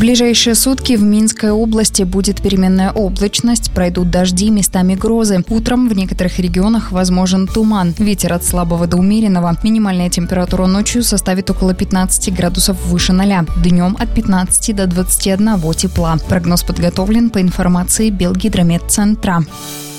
ближайшие сутки в Минской области будет переменная облачность, пройдут дожди, местами грозы. Утром в некоторых регионах возможен туман. Ветер от слабого до умеренного. Минимальная температура ночью составит около 15 градусов выше 0. Днем от 15 до 21 тепла. Прогноз подготовлен по информации Белгидрометцентра.